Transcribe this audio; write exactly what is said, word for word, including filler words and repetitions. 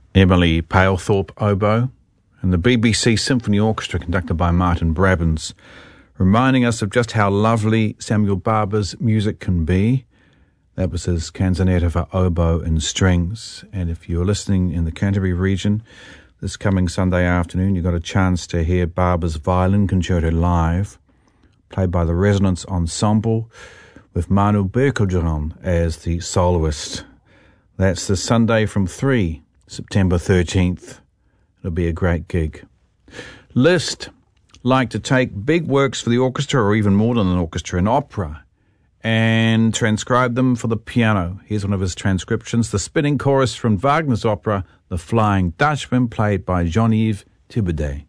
Emily Palethorpe oboe, and the B B C Symphony Orchestra conducted by Martin Brabbins, reminding us of just how lovely Samuel Barber's music can be. That was his canzonetta for oboe and strings. And if you're listening in the Canterbury region this coming Sunday afternoon, you got a chance to hear Barber's Violin Concerto live, played by the Resonance Ensemble, with Manu Berkeljohn as the soloist. That's the Sunday from three, September thirteenth. It'll be a great gig. Liszt liked to take big works for the orchestra, or even more than an orchestra, an opera, and transcribe them for the piano. Here's one of his transcriptions, the spinning chorus from Wagner's opera, The Flying Dutchman, played by Jean-Yves Thibaudet.